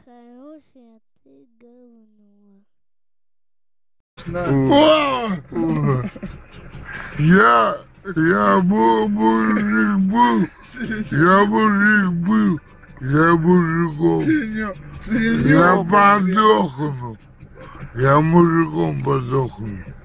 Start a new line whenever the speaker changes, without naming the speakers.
хороший, а ты говно. Я мужик был, я мужиком. Я подохну, я мужиком подохну.